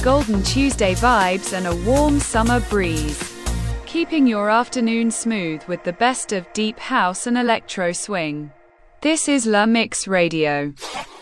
golden Tuesday vibes and a warm summer breeze, keeping your afternoon smooth with the best of deep house and electro swing. This is La Mix Radio.